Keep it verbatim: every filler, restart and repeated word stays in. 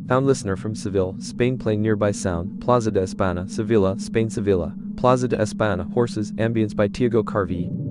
Found listener from Seville, Spain playing nearby sound, Plaza de España, Sevilla, Spain Sevilla, Plaza de España, Horses, ambience by Tiago Carvi.